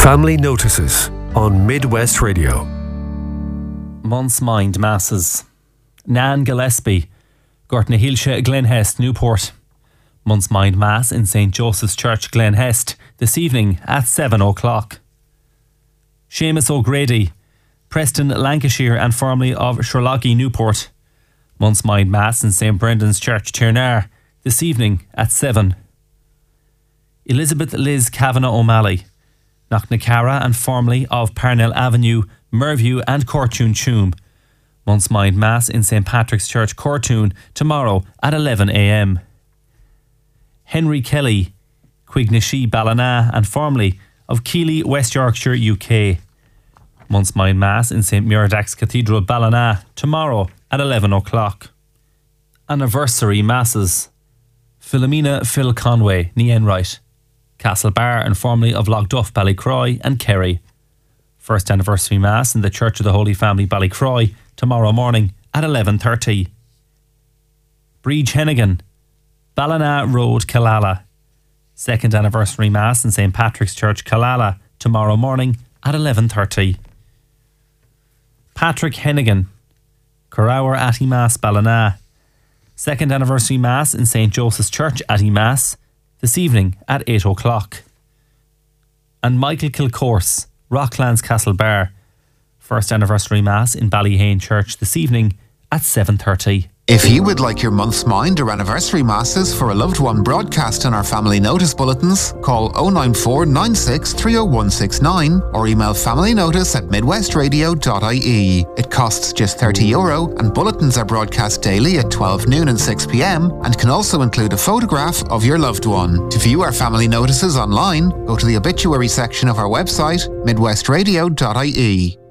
Family Notices on Midwest Radio. Month's Mind Masses. Nan Gillespie, Gort na Hílse, Glenhest, Newport. Month's Mind Mass in St. Joseph's Church, Glenhest, this evening at 7 o'clock. Seamus O'Grady, Preston, Lancashire and formerly of Sherlochy, Newport. Month's Mind Mass in St. Brendan's Church, Tirnar, this evening at 7. Elizabeth Liz Kavanagh O'Malley, Knocknacara and formerly of Parnell Avenue, Merview and Cortoon Tuam. Month's Mind Mass in St. Patrick's Church, Cortoon, tomorrow at 11 a.m. Henry Kelly, Quignashi, Ballina and formerly of Keighley, West Yorkshire, UK. Month's Mind Mass in St. Muradach's Cathedral, Ballina, tomorrow at 11 o'clock. Anniversary Masses. Philomena Phil Conway, ní Enright, Castlebar and formerly of Lochduff, Ballycroy and Kerry. First anniversary Mass in the Church of the Holy Family, Ballycroy, tomorrow morning at 11:30. Breege Hennigan, Ballina Road, Killala. Second anniversary Mass in St. Patrick's Church, Killala, tomorrow morning at 11:30. Patrick Hennigan, Corawer Atty-Mass, Ballina. Second anniversary Mass in St. Joseph's Church, Atty-Mass, this evening at 8 o'clock. And Michael Kilcourse, Rocklands, Castlebar. First anniversary Mass in Ballyhane Church this evening at 7:30. If you would like your month's mind or anniversary masses for a loved one broadcast on our family notice bulletins, call 094 96 30169 or email familynotice@midwestradio.ie. It costs just €30 and bulletins are broadcast daily at 12 noon and 6 p.m. and can also include a photograph of your loved one. To view our family notices online, go to the obituary section of our website, midwestradio.ie.